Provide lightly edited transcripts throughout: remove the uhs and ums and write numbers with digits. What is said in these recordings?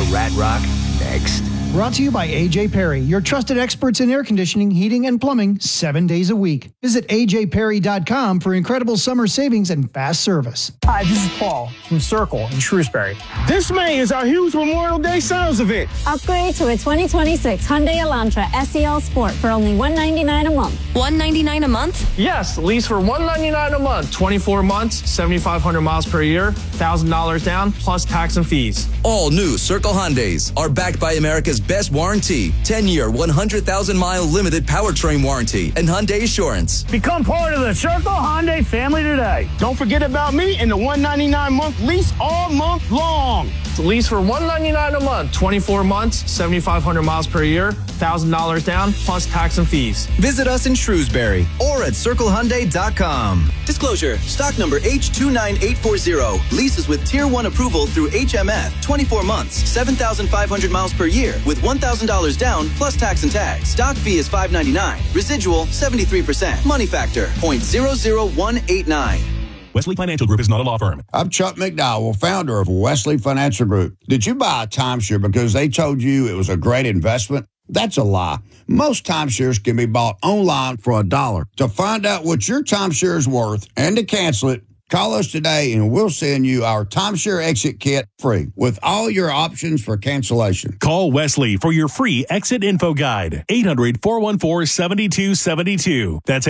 Rat Rock next. Brought to you by A.J. Perry, your trusted experts in air conditioning, heating, and plumbing 7 days a week. Visit ajperry.com for incredible summer savings and fast service. Hi, this is Paul from Circle in Shrewsbury. This May is our huge Memorial Day sales event. Upgrade to a 2026 Hyundai Elantra SEL Sport for only $199 a month. $199 a month? Yes, lease for $199 a month. 24 months, 7,500 miles per year, $1,000 down, plus tax and fees. All new Circle Hyundais are backed by America's best warranty, 10-year, 100,000-mile limited powertrain warranty, and Hyundai Assurance. Become part of the Circle Hyundai family today. Don't forget about me and the $199 month lease all month long. Lease for $199 a month, 24 months, 7,500 miles per year, $1,000 down, plus tax and fees. Visit us in Shrewsbury or at CircleHyundai.com. Disclosure, stock number H29840. Leases with Tier 1 approval through HMF. 24 months, 7,500 miles per year with $1,000 down plus tax and tax. Stock fee is $599. Residual, 73%. Money factor, 0.00189. Wesley Financial Group is not a law firm. I'm Chuck McDowell, founder of Wesley Financial Group. Did you buy a timeshare because they told you it was a great investment? That's a lie. Most timeshares can be bought online for $1. To find out what your timeshare is worth and to cancel it, call us today and we'll send you our timeshare exit kit free with all your options for cancellation. Call Wesley for your free exit info guide. 800-414-7272. That's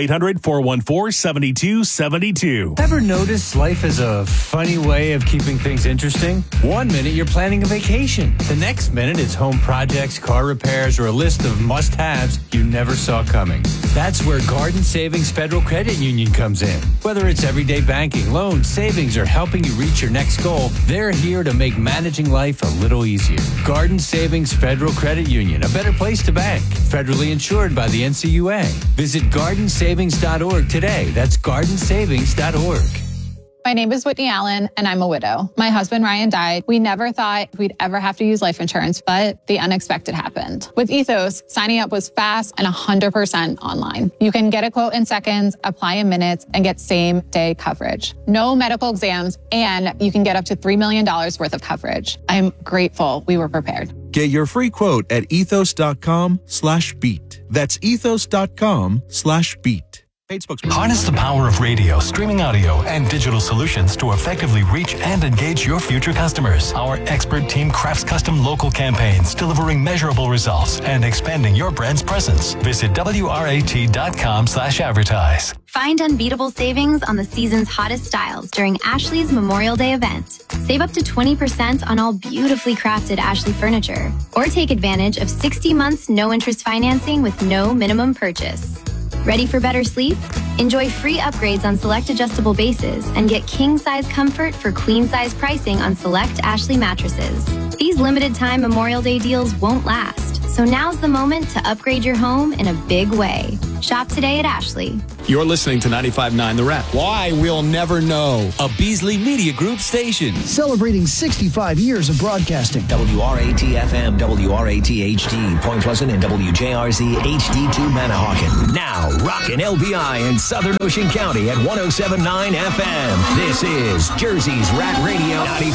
800-414-7272. Ever notice life is a funny way of keeping things interesting? 1 minute you're planning a vacation. The next minute it's home projects, car repairs, or a list of must-haves you never saw coming. That's where Garden Savings Federal Credit Union comes in. Whether it's everyday banking, loans, savings, or helping you reach your next goal, they're here to make managing life a little easier. Garden Savings Federal Credit Union, a better place to bank. Federally insured by the NCUA. Visit gardensavings.org today. That's gardensavings.org. My name is Whitney Allen, and I'm a widow. My husband, Ryan, died. We never thought we'd ever have to use life insurance, but the unexpected happened. With Ethos, signing up was fast and 100% online. You can get a quote in seconds, apply in minutes, and get same-day coverage. No medical exams, and you can get up to $3 million worth of coverage. I'm grateful we were prepared. Get your free quote at ethos.com/beat. That's ethos.com/beat. Harness the power of radio, streaming audio, and digital solutions to effectively reach and engage your future customers. Our expert team crafts custom local campaigns, delivering measurable results and expanding your brand's presence. Visit WRAT.com/advertise. Find unbeatable savings on the season's hottest styles during Ashley's Memorial Day event. Save up to 20% on all beautifully crafted Ashley furniture. Or take advantage of 60 months no-interest financing with no minimum purchase. Ready for better sleep? Enjoy free upgrades on select adjustable bases and get king-size comfort for queen-size pricing on select Ashley mattresses. These limited-time Memorial Day deals won't last, so now's the moment to upgrade your home in a big way. Shop today at Ashley. You're listening to 95.9 The Rap. Why? We'll never know. A Beasley Media Group station. Celebrating 65 years of broadcasting. WRAT-FM, WRAT-HD, Point Pleasant, and WJRZ HD2 Manahawkin. Now, rockin' LBI in Southern Ocean County at 107.9 FM. This is Jersey's Rat Radio.